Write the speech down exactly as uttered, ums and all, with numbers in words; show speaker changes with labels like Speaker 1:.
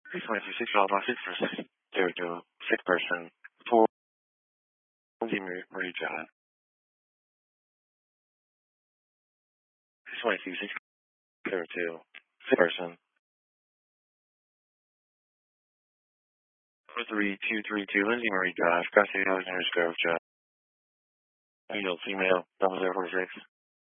Speaker 1: six twenty-two, six Alabama, six person, zero two, six person, four, Lindsay Marie Drive. six twenty-two, six zero two, six person, four three two three two, Lindsay Marie Drive, Scottsdale, Alexander Grove, Drive. Male, female, double zero four six.